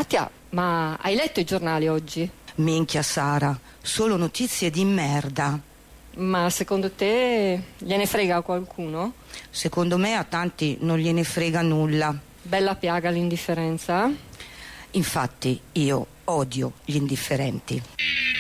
Katia, ma hai letto i giornali oggi? Minchia Sara, solo notizie di merda. Ma secondo te gliene frega a qualcuno? Secondo me a tanti non gliene frega nulla. Bella piaga l'indifferenza. Infatti io odio gli indifferenti.